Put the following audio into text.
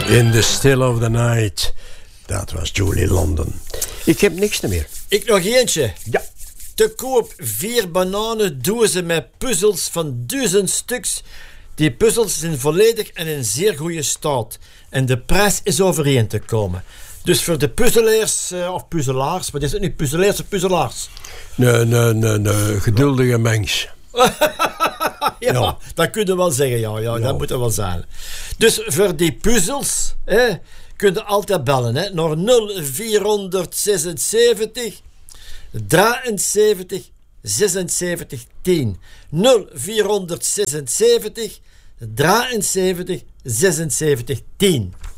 In the Still of the Night. Dat was Julie London. Ik heb niks meer. Ik nog eentje. Ja. Te koop 4 bananendozen met puzzels van 1000 stuks. Die puzzels zijn volledig en in zeer goede staat. En de prijs is overeen te komen. Dus voor de puzzelaars, of puzzelaars, wat is het nu, puzzelaars of puzzelaars? Nee, geduldige mens. Ja, dat kun je wel zeggen, ja. Dat moet er wel zijn. Dus voor die puzzels, kun je altijd bellen, naar 0476 73 76 10. 0476 73 76 10.